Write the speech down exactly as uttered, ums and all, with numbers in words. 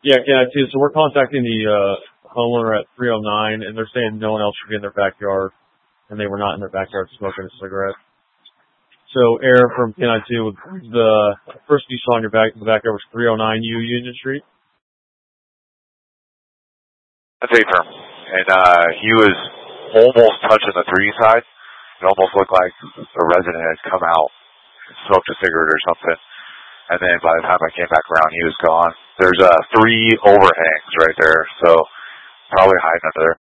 Yeah, yeah, too. So we're contacting the uh, homeowner at three oh nine, and they're saying no one else should be in their backyard, and they were not in their backyard smoking a cigarette. So, Air from K nine two, the first you saw in your back, the backyard was three oh nine U Union Street. That's A firm. And uh, he was almost touching the three side. It almost looked like a resident had come out and smoked a cigarette or something. And then by the time I came back around, he was gone. There's uh, three overhangs right there, so probably hiding under there.